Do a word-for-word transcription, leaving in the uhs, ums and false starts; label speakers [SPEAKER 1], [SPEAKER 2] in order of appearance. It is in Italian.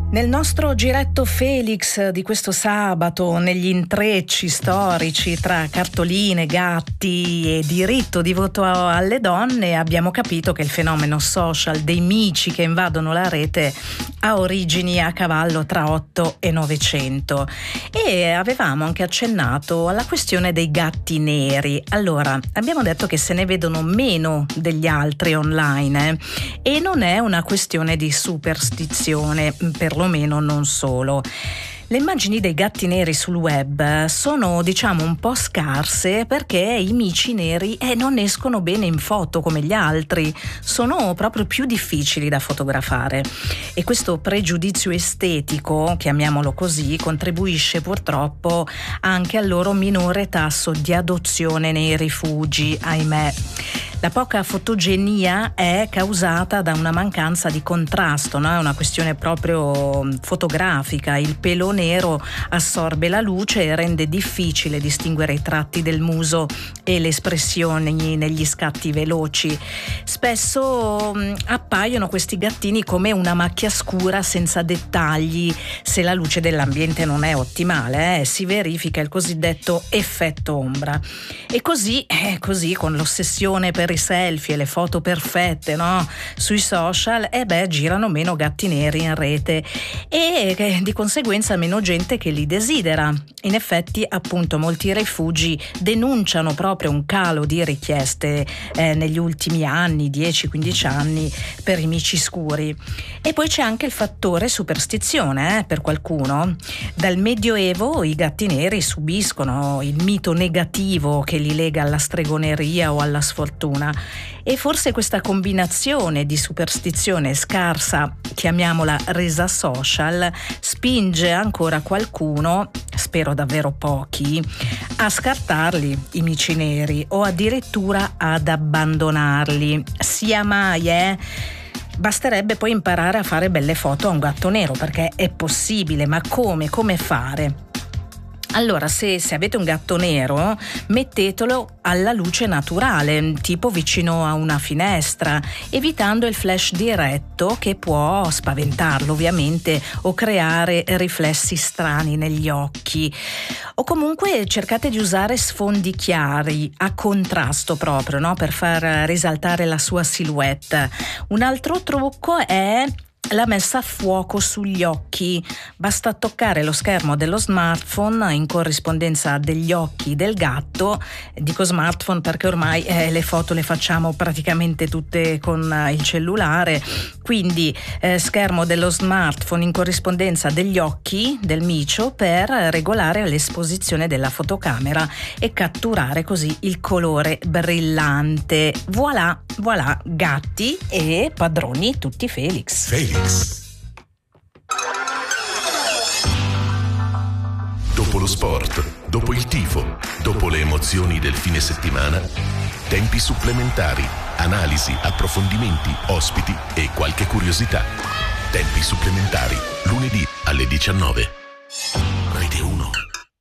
[SPEAKER 1] Nel nostro giretto Felix di questo sabato, negli intrecci storici tra cartoline, gatti e diritto di voto alle donne, abbiamo capito che il fenomeno social dei mici che invadono la rete ha origini a cavallo tra otto e novecento, e avevamo anche accennato alla questione dei gatti neri. Allora, abbiamo detto che se ne vedono meno degli altri online, eh? E non è una questione di superstizione, per perlomeno non solo. Le immagini dei gatti neri sul web sono, diciamo, un po' scarse perché i mici neri eh, non escono bene in foto come gli altri, sono proprio più difficili da fotografare, e questo pregiudizio estetico, chiamiamolo così, contribuisce purtroppo anche al loro minore tasso di adozione nei rifugi, ahimè. La poca fotogenia è causata da una mancanza di contrasto, no? È una questione proprio fotografica. Il pelo nero assorbe la luce e rende difficile distinguere i tratti del muso e le espressioni negli scatti veloci. Spesso mh, appaiono questi gattini come una macchia scura senza dettagli. Se la luce dell'ambiente non è ottimale, eh, si verifica il cosiddetto effetto ombra. E così, eh, così con l'ossessione per i selfie e le foto perfette, no? Sui social, e eh beh, girano meno gatti neri in rete e eh, di conseguenza meno gente che li desidera. In effetti, appunto, molti rifugi denunciano proprio un calo di richieste eh, negli ultimi anni, dieci quindici anni, per i mici scuri. E poi c'è anche il fattore superstizione, eh, per qualcuno. Dal Medioevo i gatti neri subiscono il mito negativo che li lega alla stregoneria o alla sfortuna, e forse questa combinazione di superstizione scarsa, chiamiamola resa social, spinge ancora qualcuno, spero davvero pochi, a scartarli i mici neri o addirittura ad abbandonarli. Sia mai, eh? Basterebbe poi imparare a fare belle foto a un gatto nero, perché è possibile, ma come? Come fare? Allora, se, se avete un gatto nero, mettetelo alla luce naturale, tipo vicino a una finestra, evitando il flash diretto che può spaventarlo ovviamente o creare riflessi strani negli occhi. O comunque cercate di usare sfondi chiari, a contrasto proprio, no? Per far risaltare la sua silhouette. Un altro trucco è la messa a fuoco sugli occhi. Basta toccare lo schermo dello smartphone in corrispondenza degli occhi del gatto. Dico smartphone perché ormai eh, le foto le facciamo praticamente tutte con eh, il cellulare, quindi eh, schermo dello smartphone in corrispondenza degli occhi del micio per regolare l'esposizione della fotocamera e catturare così il colore brillante. Voilà, voilà, gatti e padroni tutti Felix.
[SPEAKER 2] Felix. Dopo lo sport, dopo il tifo, dopo le emozioni del fine settimana, tempi supplementari, analisi, approfondimenti, ospiti e qualche curiosità. Tempi supplementari, lunedì alle diciannove.